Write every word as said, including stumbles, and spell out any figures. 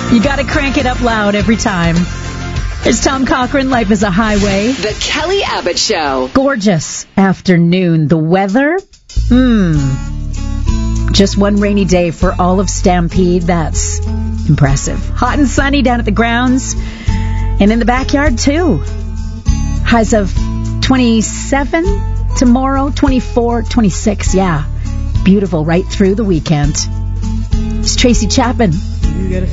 You got to crank it up loud every time. It's Tom Cochran, Life is a Highway. The Kelly Abbott Show. Gorgeous afternoon. The weather? Hmm. Just one rainy day for all of Stampede. That's impressive. Hot and sunny down at the grounds. And in the backyard, too. Highs of twenty-seven tomorrow, twenty-four, twenty-six. Yeah. Beautiful right through the weekend. It's Tracy Chapman. You gotta